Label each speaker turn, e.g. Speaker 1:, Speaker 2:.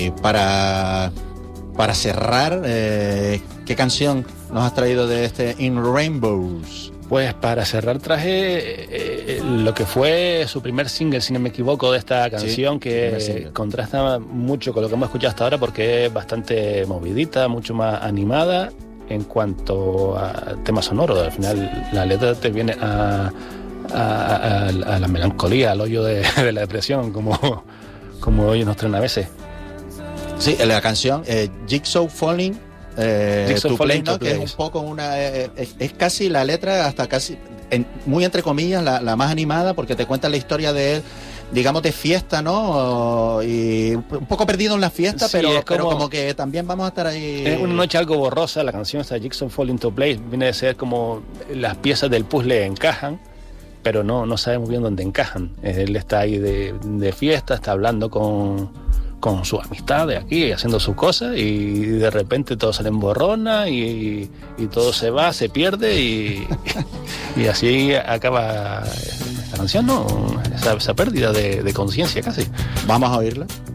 Speaker 1: Y para cerrar, ¿qué canción nos has traído de este In Rainbows?
Speaker 2: Pues para cerrar traje lo que fue su primer single, si no me equivoco, de esta canción, que contrasta mucho con lo que hemos escuchado hasta ahora, porque es bastante movidita, mucho más animada en cuanto a tema sonoro. Al final la letra te viene a la melancolía, al hoyo de la depresión, como hoy nos traen a veces.
Speaker 1: Sí, la canción Jigsaw Falling to Play, ¿no? Que es un poco es casi la letra, hasta casi muy entre comillas la más animada, porque te cuenta la historia de él, digamos, de fiesta, ¿no? Y un poco perdido en la fiesta, sí, pero como que también vamos a estar ahí.
Speaker 2: Es una noche algo borrosa. La canción esta Jigsaw Falling to Place viene de ser como las piezas del puzzle encajan, pero no sabemos bien dónde encajan. Él está ahí de fiesta, está hablando con sus amistades aquí, haciendo sus cosas, y de repente todo sale en borrona y todo se va, se pierde y así acaba esta canción, ¿no? Esa pérdida de conciencia casi.
Speaker 1: Vamos a oírla.